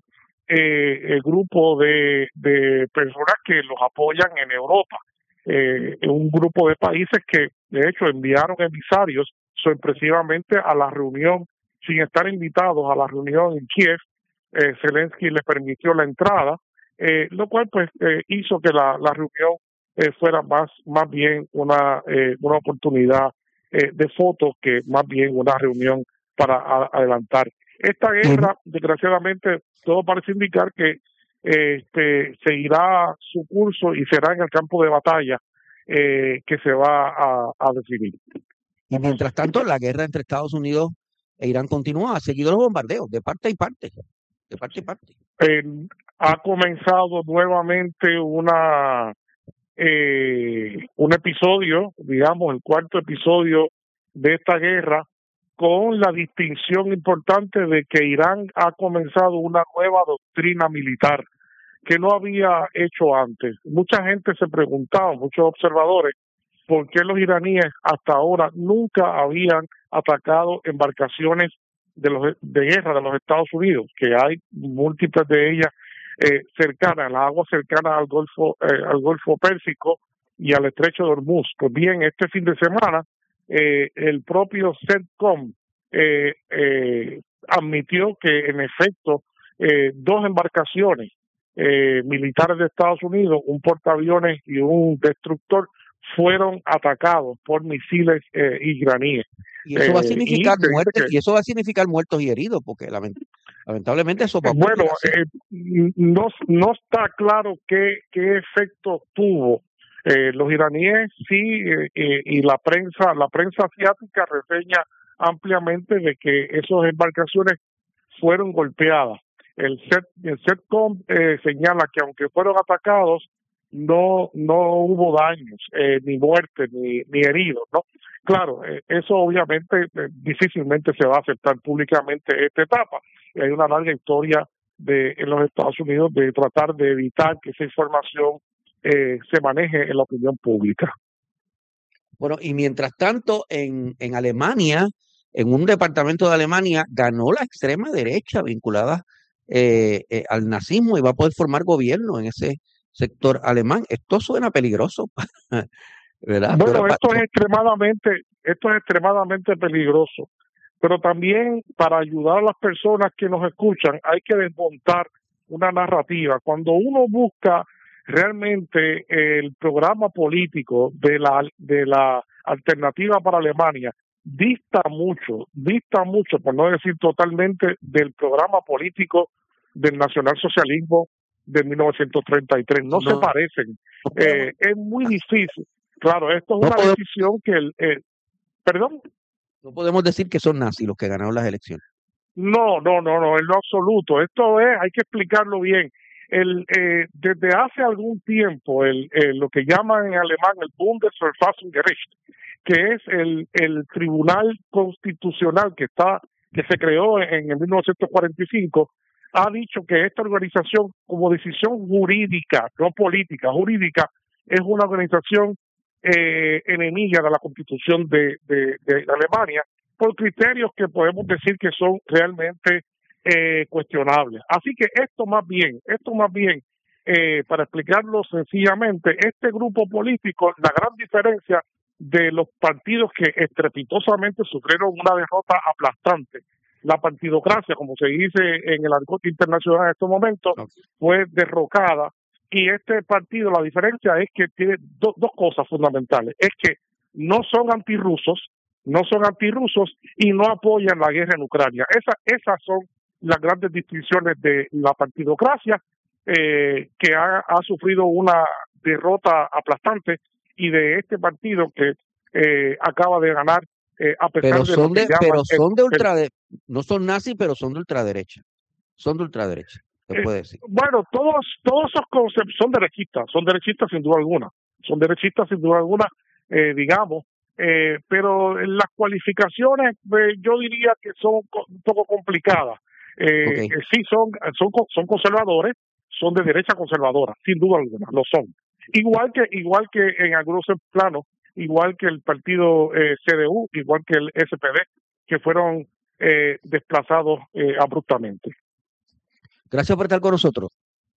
eh, grupo de, de personas que los apoyan en Europa, eh, un grupo de países que de hecho enviaron emisarios sorpresivamente a la reunión sin estar invitados a la reunión en Kiev. eh, Zelensky les permitió la entrada, eh, lo cual pues eh, hizo que la, la reunión eh, fuera más más bien una eh, una oportunidad eh, de fotos que más bien una reunión para a, adelantar. Esta guerra, desgraciadamente, todo parece indicar que eh, este, seguirá su curso y será en el campo de batalla eh, que se va a, a definir. Y mientras tanto, la guerra entre Estados Unidos e Irán continúa, ha seguido los bombardeos de parte y parte, de parte y parte. Eh, ha comenzado nuevamente una eh, un episodio, digamos, el cuarto episodio de esta guerra, con la distinción importante de que Irán ha comenzado una nueva doctrina militar que no había hecho antes. Mucha gente se preguntaba, muchos observadores, por qué los iraníes hasta ahora nunca habían atacado embarcaciones de los de guerra de los Estados Unidos, que hay múltiples de ellas eh, cercanas, las aguas cercanas al Golfo eh, al Golfo Pérsico y al Estrecho de Hormuz. Pues bien, este fin de semana eh, el propio CENTCOM eh, eh, admitió que en efecto eh, dos embarcaciones eh, militares de Estados Unidos, un portaaviones y un destructor, fueron atacados por misiles eh, iraníes. Y eso va a Eh, significar y muertes, que, y eso va a significar muertos y heridos, porque lament lamentablemente eso va a bueno, eh, no, no está claro qué, qué efecto tuvo. Eh, los iraníes sí, eh, eh, y la prensa, la prensa asiática reseña ampliamente de que esas embarcaciones fueron golpeadas. El CET, el CENTCOM eh, señala que aunque fueron atacados, no no hubo daños, eh, ni muertes, ni, ni heridos, ¿no? claro, eh, eso obviamente eh, difícilmente se va a aceptar públicamente esta etapa. Y hay una larga historia de en los Estados Unidos de tratar de evitar que esa información eh, se maneje en la opinión pública. Bueno, y mientras tanto, en, en Alemania, en un departamento de Alemania, ganó la extrema derecha vinculada eh, eh, al nazismo y va a poder formar gobierno en ese sector alemán. Esto suena peligroso, ¿verdad? Bueno, Pero, esto es extremadamente, esto es extremadamente peligroso, pero también para ayudar a las personas que nos escuchan hay que desmontar una narrativa. Cuando uno busca realmente el programa político de la de la Alternativa para Alemania, dista mucho, dista mucho, por no decir totalmente, del programa político del nacionalsocialismo de mil novecientos treinta y tres. No, no se parecen. Eh, es muy difícil. Claro, esto es no una podemos, decisión que el... Eh, ¿Perdón? No podemos decir que son nazis los que ganaron las elecciones. No, no, no, no, en lo absoluto. Esto es, hay que explicarlo bien. El, eh, desde hace algún tiempo, el, eh, lo que llaman en alemán el Bundesverfassungsgericht, que es el, el tribunal constitucional que está que se creó en, en mil novecientos cuarenta y cinco, ha dicho que esta organización, como decisión jurídica, no política, jurídica, es una organización eh, enemiga de la Constitución de, de, de Alemania, por criterios que podemos decir que son realmente eh, cuestionables. Así que esto más bien, esto más bien, eh, para explicarlo sencillamente, este grupo político, la gran diferencia de los partidos que estrepitosamente sufrieron una derrota aplastante, la partidocracia, como se dice en el argot internacional en estos momentos, fue derrocada, y este partido, la diferencia es que tiene do, dos cosas fundamentales, es que no son antirrusos, no son antirrusos y no apoyan la guerra en Ucrania. Esa, esas son las grandes distinciones de la partidocracia, eh, que ha, ha sufrido una derrota aplastante, y de este partido que eh, acaba de ganar, eh, a pesar pero de son lo que de, llaman pero son el, de ultraderecha, no son nazis, pero son de ultraderecha, son de ultraderecha, se eh, puede decir. Bueno, todos todos esos conceptos son derechistas, son derechistas sin duda alguna, son derechistas sin duda alguna, eh, digamos, eh, pero en las cualificaciones eh, yo diría que son un poco complicadas. Eh, Okay. eh, sí, son, son, son conservadores, son de derecha conservadora, sin duda alguna, lo son. Igual que igual que en algunos planos, igual que el partido eh, C D U, igual que el S P D, que fueron eh, desplazados eh, abruptamente. Gracias por estar con nosotros.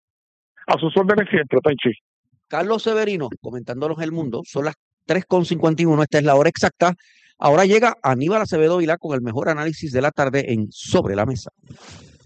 A sus órdenes siempre, Tenchi. Carlos Severino, comentándonos el mundo, son las tres con cincuenta y uno, esta es la hora exacta. Ahora llega Aníbal Acevedo Vilá con el mejor análisis de la tarde en Sobre la Mesa.